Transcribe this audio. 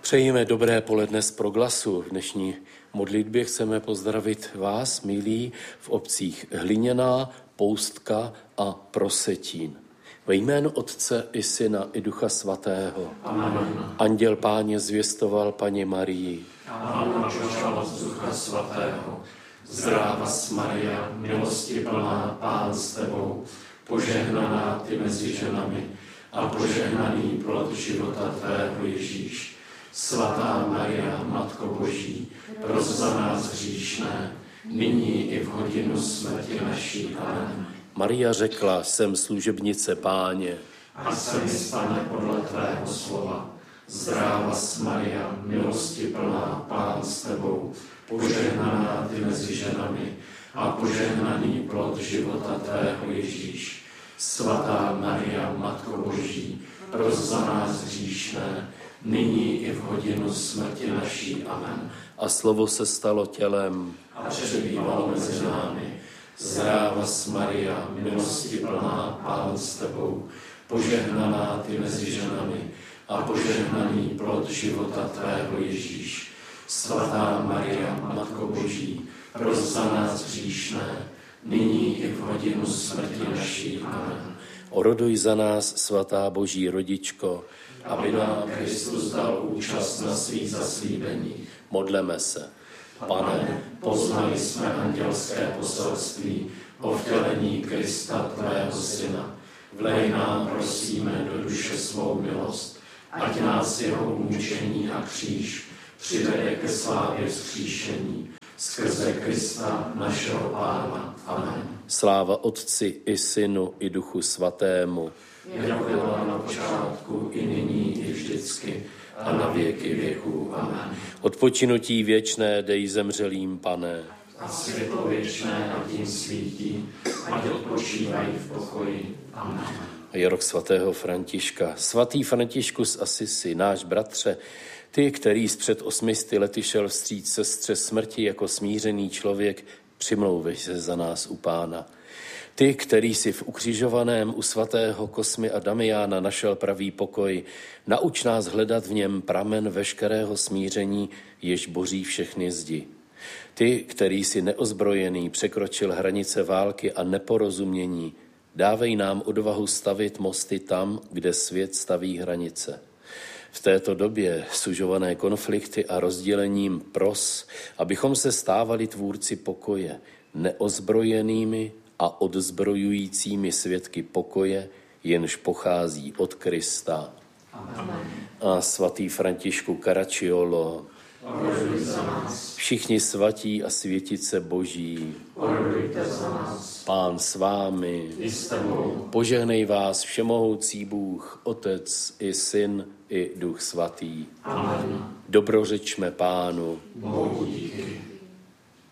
Přejíme dobré poledne z Proglasu. V dnešní modlitbě chceme pozdravit vás, milí, v obcích Hliněná, Poustka a Prosetín. Ve jménu Otce i Syna i Ducha Svatého. Amen. Anděl Páně zvěstoval Paně Marii. Anna počala z Ducha Svatého. Zdráva Maria, milosti plná, Pán s tebou, požehnaná ty mezi ženami a požehnaný plod života tvého Ježíš. Svatá Maria, Matko Boží, pros za nás hříšné, nyní i v hodinu smrti naší. Amen. Maria řekla, jsem služebnice Páně. A se mi stane podle tvého slova. Zdráva Maria, milosti plná, Pán s tebou, požehnaná ty mezi ženami a požehnaný plod života tvého Ježíš. Svatá Maria, Matko Boží, pros za nás hříšné, nyní i v hodinu smrti naší. Amen. A slovo se stalo tělem A přebývalo mezi námi. Zdráva Maria, milosti plná, Pán s tebou, požehnaná ty mezi ženami a požehnaný plod života tvého Ježíš. Svatá Maria, Matko Boží, pros za nás hříšné, nyní i v hodinu smrti naší. Amen. Oroduj za nás, svatá Boží rodičko, Aby nám Kristus dal účast na svých zaslíbeních. modleme se. Pane, poznali jsme andělské poselství o vtělení Krista, tvého Syna. Vlej nám, prosíme, do duše svou milost, ať nás jeho mučení a kříž přivede ke slávě vzkříšení. Skrze Krista, našeho Pána. Amen. Sláva Otci i Synu i Duchu Svatému. Jako byla na počátku, i nyní, i vždycky, a na věky věků. Amen. Odpočinutí věčné dej zemřelým, Pane. A světlo věčné nad tím svítí, ať odpočívají v pokoji. Amen. Je rok svatého Františka. Svatý Františku z Asisi, náš bratře, ty, který před 800 lety šel vstříc sestře smrti jako smířený člověk, přimlouvej se za nás u Pána. Ty, který si v ukřižovaném u svatého Kosmy a Damiána našel pravý pokoj, nauč nás hledat v něm pramen veškerého smíření, jež boří všechny zdi. Ty, který si neozbrojený překročil hranice války a neporozumění, dávej nám odvahu stavit mosty tam, kde svět staví hranice. V této době sužované konflikty a rozdělením pros, abychom se stávali tvůrci pokoje, neozbrojenými a odzbrojujícími svědky pokoje, jenž pochází od Krista. Amen. A svatý Františku Caracciolo, Oroduj za nás. všichni svatí a světice Boží, Orodujte za nás. Pán s vámi, I s tebou. požehnej vás všemohoucí Bůh, Otec i Syn i Duch Svatý. Amen. Dobrořečme Pánu. Bohu díky.